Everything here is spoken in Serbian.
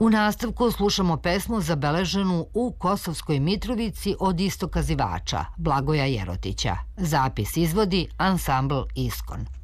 U nastavku slušamo pesmu zabeleženu u Kosovskoj Mitrovici od istokazivača Blagoja Jerotića. Zapis izvodi ansambl Iskon.